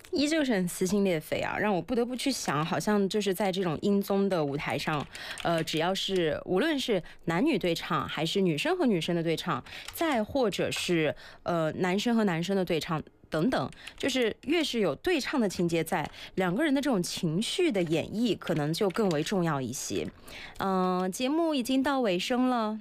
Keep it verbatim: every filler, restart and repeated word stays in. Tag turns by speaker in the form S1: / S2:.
S1: 依旧是很撕心裂肺啊，让我不得不去想，好像就是在这种音综的舞台上，呃，只要是无论是男女对唱，还是女生和女生的对唱，再或者是呃男生和男生的对唱。等等，就是越是有对唱的情节在，两个人的这种情绪的演绎可能就更为重要一些。嗯、呃，节目已经到尾声了。